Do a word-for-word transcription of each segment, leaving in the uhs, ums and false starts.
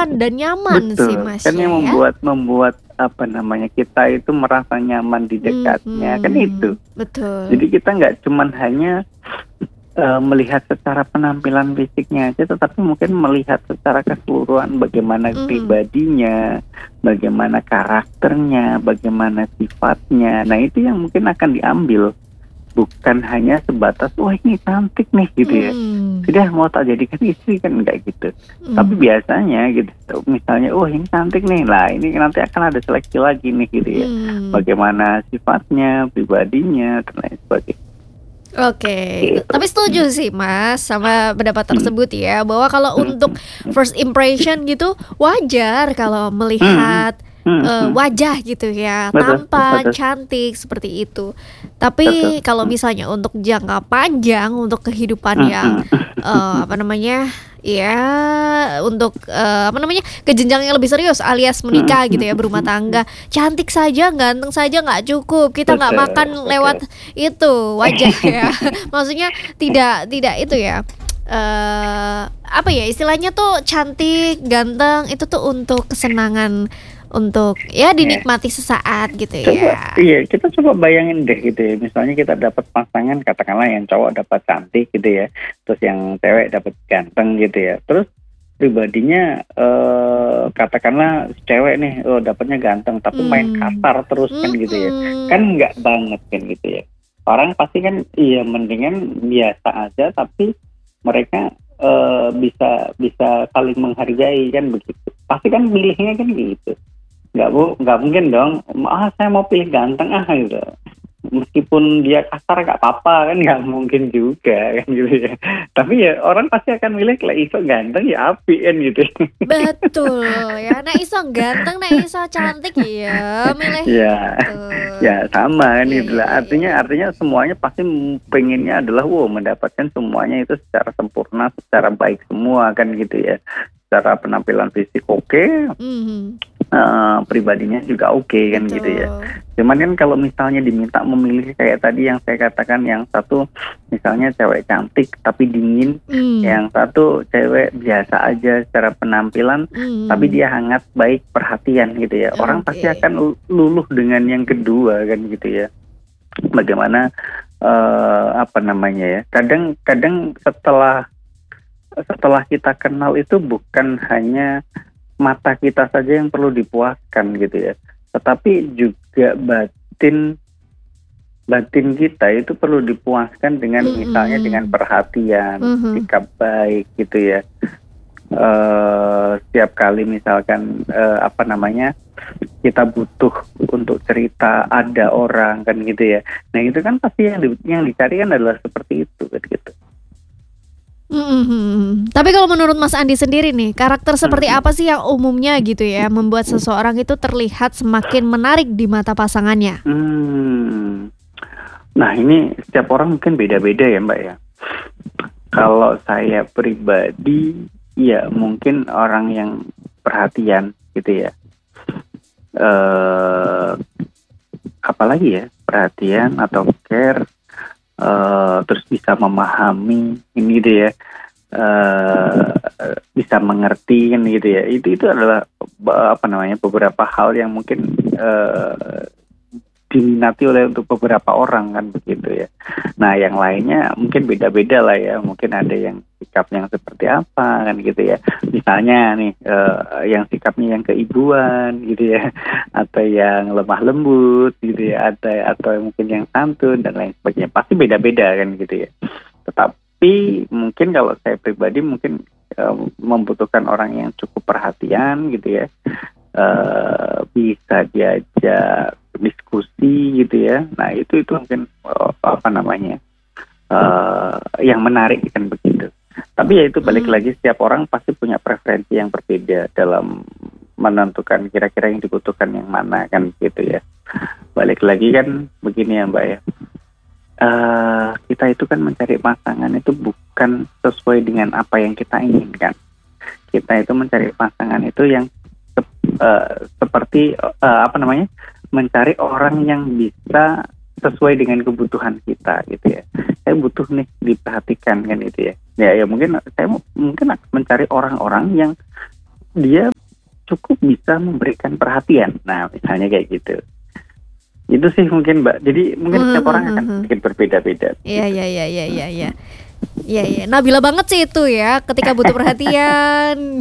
sopan dan nyaman sih Betul, Mas kan ya yang ya. membuat membuat apa namanya kita itu merasa nyaman di dekatnya kan itu. Mhm, betul. Jadi kita nggak cuman hanya uh, melihat secara penampilan fisiknya aja, tetapi mungkin melihat secara keseluruhan bagaimana Mhm. pribadinya, bagaimana karakternya, bagaimana sifatnya. Nah itu yang mungkin akan diambil, bukan hanya sebatas wah ini cantik nih gitu ya. Hmm. Sudah mau tak jadikan istri kan enggak gitu. Hmm. Tapi biasanya gitu, misalnya oh ini cantik nih, lah ini nanti akan ada seleksi lagi nih gitu ya. Hmm. Bagaimana sifatnya, pribadinya dan lain sebagainya. Oke, Gitu. tapi setuju sih Mas sama pendapat Hmm. tersebut ya, bahwa kalau Hmm. untuk first impression gitu wajar kalau melihat Hmm. uh, Hmm. wajah gitu ya, Betul, tampan, betul. cantik seperti itu. Betul. Tapi kalau misalnya untuk jangka panjang, untuk kehidupan Hmm. yang uh, apa namanya, ya untuk uh, apa namanya ke jenjang yang lebih serius alias menikah gitu ya, berumah tangga, cantik saja, ganteng saja nggak cukup. Kita nggak Betul, makan betul. lewat itu wajah ya. Maksudnya tidak tidak itu ya. Uh, apa ya istilahnya tuh cantik, ganteng itu tuh untuk kesenangan, untuk ya dinikmati sesaat gitu Coba, ya. iya kita coba bayangin deh gitu ya. Misalnya kita dapat pasangan, katakanlah yang cowok dapat cantik gitu ya, terus yang cewek dapat ganteng gitu ya. Terus pribadinya eh, katakanlah cewek nih, oh dapatnya ganteng, tapi main Hmm. kasar terus kan gitu ya. Mm-mm. Kan nggak banget kan gitu ya. Orang pasti kan iya mendingan biasa aja, tapi mereka eh, bisa bisa saling menghargai kan begitu. Pasti kan pilihnya kan gitu. Nggak bu, nggak mungkin dong. Ah saya mau pilih ganteng ah gitu. Meskipun dia kasar nggak apa-apa kan, nggak mungkin juga kan gitu ya. Tapi ya orang pasti akan milih kalau iso ganteng ya api kan gitu. Betul ya, nek iso ganteng, nek iso cantik ya milih Ya, itu. ya sama kan Iya, gitu iya, lah. iya, Artinya iya. artinya semuanya pasti pengennya adalah wow mendapatkan semuanya itu secara sempurna, secara baik semua kan gitu ya. Secara penampilan fisik oke. Mhm. Uh, pribadinya juga oke okay, kan gitu ya. Cuman kan kalau misalnya diminta memilih kayak tadi yang saya katakan, yang satu misalnya cewek cantik tapi dingin, Hmm. yang satu cewek biasa aja secara penampilan, Hmm. tapi dia hangat, baik, perhatian gitu ya. Orang Oke. pasti akan luluh dengan yang kedua kan gitu ya. Bagaimana uh, apa namanya ya? Kadang-kadang setelah setelah kita kenal itu bukan hanya mata kita saja yang perlu dipuaskan gitu ya, tetapi juga batin batin kita itu perlu dipuaskan dengan Mm-mm. misalnya dengan perhatian, Mhm. sikap baik gitu ya. Uh, setiap kali misalkan uh, apa namanya kita butuh untuk cerita ada orang kan gitu ya. Nah itu kan pasti yang di, yang dicari kan adalah seperti itu kan gitu. Mm-hmm. Tapi kalau menurut Mas Andi sendiri nih, karakter seperti Hmm. apa sih yang umumnya gitu ya membuat seseorang itu terlihat semakin menarik di mata pasangannya? Hmm. Nah ini setiap orang mungkin beda-beda ya Mbak ya. Kalau saya pribadi ya mungkin orang yang perhatian gitu ya. Uh, apalagi ya perhatian atau care. Uh, terus bisa memahami ini gitu ya, uh, bisa mengerti kan gitu ya. Itu itu adalah apa namanya beberapa hal yang mungkin uh, diminati oleh untuk beberapa orang kan begitu ya. Nah yang lainnya mungkin beda-beda lah ya. Mungkin ada yang sikap yang seperti apa kan gitu ya. Misalnya nih uh, yang sikapnya yang keibuan gitu ya, atau yang lemah lembut gitu ya, atau atau mungkin yang santun dan lain sebagainya. Pasti beda-beda kan gitu ya. Tetapi mungkin kalau saya pribadi mungkin uh, membutuhkan orang yang cukup perhatian gitu ya. Uh, bisa diajak diskusi gitu ya. Nah itu itu mungkin uh, apa namanya uh, yang menarik kan begitu. Tapi ya itu balik Hmm. lagi, setiap orang pasti punya preferensi yang berbeda dalam menentukan kira-kira yang dibutuhkan yang mana kan gitu ya. Balik lagi kan begini ya Mbak ya. Uh, kita itu kan mencari pasangan itu bukan sesuai dengan apa yang kita inginkan. Kita itu mencari pasangan itu yang Uh, seperti uh, apa namanya mencari orang yang bisa sesuai dengan kebutuhan kita gitu ya. Saya butuh nih diperhatikan kan gitu ya. Ya ya mungkin saya mungkin akan mencari orang-orang yang dia bisa memberikan perhatian. Nah, misalnya kayak gitu. Itu sih mungkin Mbak. Jadi mungkin setiap orang akan sedikit berbeda-beda. Iya, iya, iya, iya, iya, iya. Iya, iya. Nabila banget sih itu ya, ketika butuh perhatian.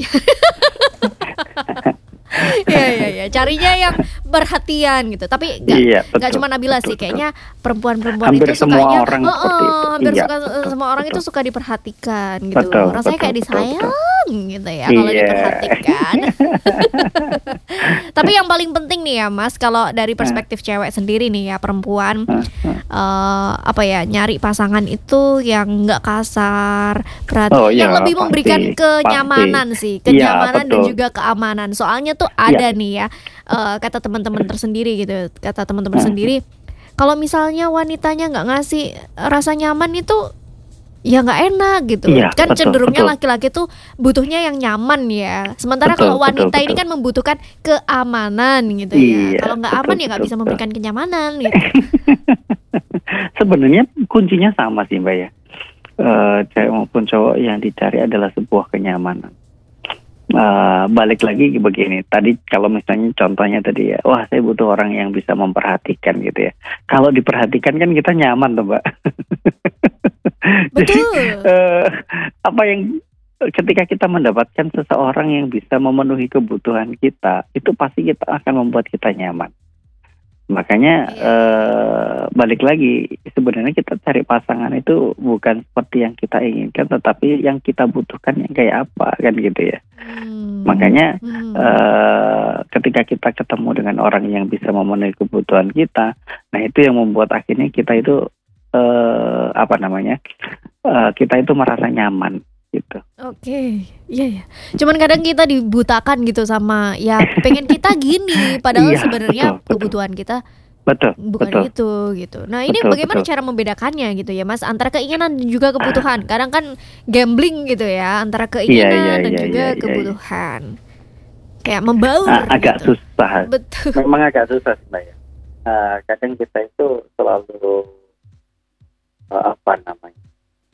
Iya, iya, iya. Carinya yang perhatian gitu. Tapi nggak Iya, nggak betul, cuma Nabila betul, sih. betul. Kayaknya perempuan-perempuan Hampir itu semua sukanya, orang oh, seperti itu. hampir Iya, suka betul, semua orang betul. itu suka diperhatikan gitu. Betul, Rasanya kayak betul, betul, disayang gitu ya kalau Iya. diperhatikan. Tapi yang paling penting nih ya Mas, kalau dari perspektif cewek sendiri nih ya, perempuan, eh, apa ya, nyari pasangan itu yang nggak kasar, perhatian, Oh yang iya, lebih pasti, memberikan kenyamanan sih, Iya, kenyamanan dan betul. juga keamanan. Soalnya tuh ada nih ya, eh, kata teman-teman tersendiri gitu, kata teman-teman Hmm. sendiri, kalau misalnya wanitanya nggak ngasih rasa nyaman itu ya nggak enak gitu. Iya, Kan betul, cenderungnya betul. laki-laki tuh butuhnya yang nyaman ya. Sementara Betul, kalau wanita betul, ini betul. kan membutuhkan keamanan gitu ya. Iya, Kalau nggak betul, aman ya nggak betul, bisa betul. memberikan kenyamanan gitu. Sebenarnya kuncinya sama sih Mbak ya. Eh, cewek maupun cowok yang dicari adalah sebuah kenyamanan. Eh, balik lagi begini, tadi kalau misalnya contohnya tadi ya, wah saya butuh orang yang bisa memperhatikan gitu ya. Kalau diperhatikan kan kita nyaman tuh Mbak. Jadi Betul. eh, apa yang ketika kita mendapatkan seseorang yang bisa memenuhi kebutuhan kita, itu pasti kita akan membuat kita nyaman. Makanya eh, balik lagi, sebenarnya kita cari pasangan itu bukan seperti yang kita inginkan, tetapi yang kita butuhkan yang kayak apa kan gitu ya. Hmm. Makanya Hmm. eh, ketika kita ketemu dengan orang yang bisa memenuhi kebutuhan kita, nah itu yang membuat akhirnya kita itu eh, apa namanya, eh, kita itu merasa nyaman gitu. Oke, iya ya. Cuman kadang kita dibutakan gitu sama ya pengen kita gini, padahal Iya, sebenarnya betul, betul. kebutuhan kita Betul, bukan betul. itu gitu. Nah ini Betul, bagaimana betul. cara membedakannya gitu ya Mas, antara keinginan dan juga kebutuhan. Kadang kan gambling gitu ya, antara keinginan iya, dan iya, juga iya, iya. kebutuhan. Kayak membaur Ah, agak gitu. susah. Betul. Memang agak susah sebenarnya. Uh, kadang kita itu selalu uh, apa namanya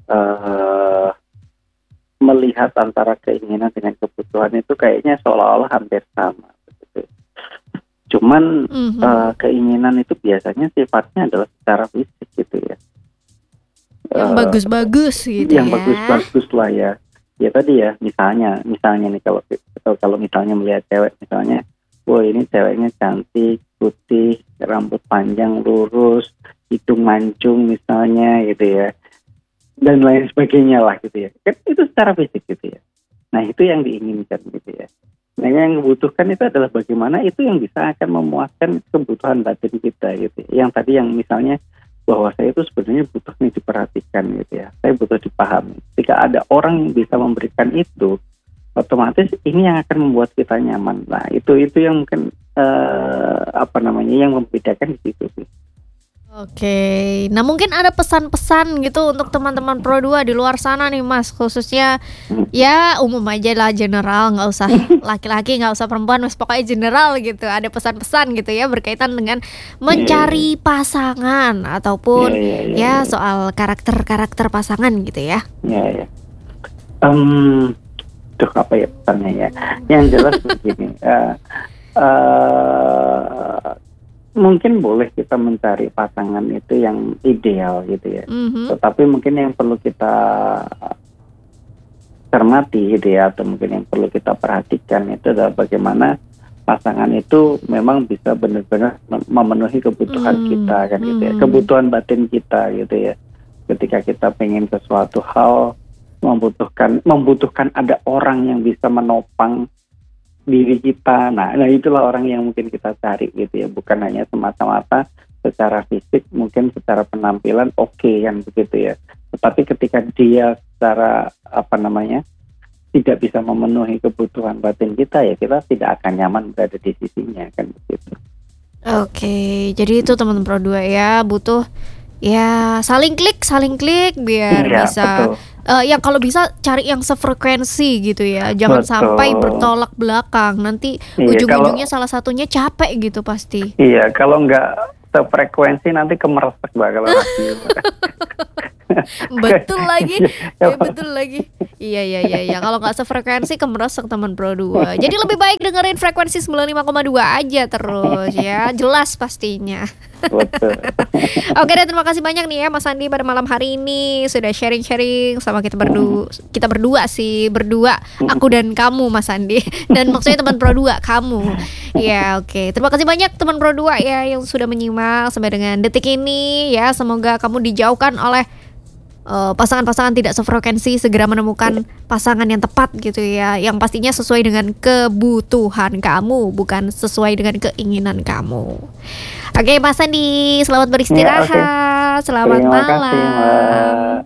uh, melihat antara keinginan dengan kebutuhan itu kayaknya seolah-olah hampir sama. Begitu. Cuman Mhm. uh, keinginan itu biasanya sifatnya adalah secara fisik gitu ya. Yang Uh, bagus-bagus gitu yang ya. bagus-bagus lah ya. Ya tadi ya, misalnya, misalnya nih kalau kalau misalnya melihat cewek, misalnya, wah ini ceweknya cantik, putih, rambut panjang, lurus, hidung mancung misalnya gitu ya, dan lain sebagainya lah gitu ya. Kan itu secara fisik gitu ya. Nah itu yang diinginkan gitu ya. Nah yang dibutuhkan itu adalah bagaimana itu yang bisa akan memuaskan kebutuhan batin kita gitu ya. Yang tadi yang misalnya bahwa saya itu sebenarnya butuh nih diperhatikan gitu ya. Saya butuh dipahami. Ketika ada orang yang bisa memberikan itu, otomatis ini yang akan membuat kita nyaman. Nah itu itu yang mungkin eh, apa namanya yang membedakan di situ sih. Oke, nah mungkin ada pesan-pesan gitu untuk teman-teman Pro dua di luar sana nih Mas, khususnya ya umum aja lah, general, nggak usah laki-laki, nggak usah perempuan, mas pokoknya general gitu. Ada pesan-pesan gitu ya berkaitan dengan mencari pasangan ataupun Iya, iya, iya, ya iya. soal karakter-karakter pasangan gitu ya. Ya ya. Um, tuh apa ya pesannya ya? Yang jelas begini. Uh, uh, mungkin boleh kita mencari pasangan itu yang ideal gitu ya. Mhm. Tetapi mungkin yang perlu kita cermati gitu ya, atau mungkin yang perlu kita perhatikan itu adalah bagaimana pasangan itu memang bisa benar-benar memenuhi kebutuhan Hmm, kita kan gitu ya, hmm. kebutuhan batin kita gitu ya. Ketika kita pengen sesuatu hal, membutuhkan membutuhkan ada orang yang bisa menopang diri kita. Nah, nah itulah orang yang mungkin kita cari gitu ya, bukan hanya semata-mata secara fisik, mungkin secara penampilan oke okay, kan begitu ya. Tetapi ketika dia secara apa namanya tidak bisa memenuhi kebutuhan batin kita, ya kita tidak akan nyaman berada di sisinya kan begitu. Oke, jadi itu teman Pro dua ya, butuh ya saling klik, saling klik biar Iya, bisa betul. eh, yang kalau bisa cari yang sefrekuensi gitu ya. Jangan Betul. sampai bertolak belakang. Nanti Iya, ujung-ujungnya kalau- salah satunya capek gitu pasti. Iya, kalau nggak sefrekuensi nanti kemeresek Mbak kalau radio. Betul lagi, Ya, ya betul lagi. Iya iya iya iya. Kalau nggak sefrekuensi kemerosok teman Pro dua. Jadi lebih baik dengerin frekuensi sembilan puluh lima koma dua aja terus ya. Jelas pastinya. betul. Oke deh, terima kasih banyak nih ya Mas Andi pada malam hari ini sudah sharing-sharing sama kita berdua. Kita berdua sih, berdua aku dan kamu Mas Andi. Dan maksudnya teman Pro dua kamu. Ya, oke. Terima kasih banyak teman Pro dua ya yang sudah menyimak sampai dengan detik ini ya. Semoga kamu dijauhkan oleh uh, pasangan-pasangan tidak sefrekuensi, segera menemukan pasangan yang tepat gitu ya, yang pastinya sesuai dengan kebutuhan kamu, bukan sesuai dengan keinginan kamu. Oke Mas Andi, selamat beristirahat, Ya, oke. selamat Terima kasih, malam. Mbak.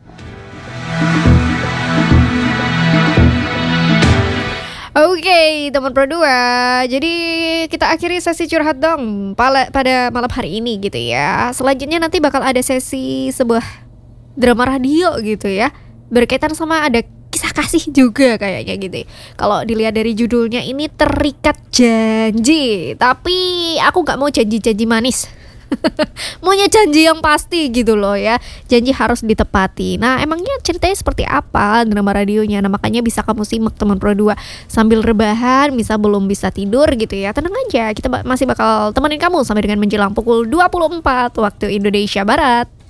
Oke teman Pro dua, jadi kita akhiri sesi curhat dong pala- pada malam hari ini gitu ya. Selanjutnya nanti bakal ada sesi sebuah drama radio gitu ya, berkaitan sama ada kisah kasih juga kayaknya gitu ya. Kalau dilihat dari judulnya ini terikat janji, tapi aku nggak mau janji-janji manis. Maunya janji yang pasti gitu loh ya. Janji harus ditepati. Nah emangnya ceritanya seperti apa drama radionya? Nah makanya bisa kamu simak teman Pro dua sambil rebahan, bisa belum bisa tidur gitu ya. Tenang aja, kita ba- masih bakal temenin kamu sampai dengan menjelang pukul dua puluh empat waktu Indonesia Barat.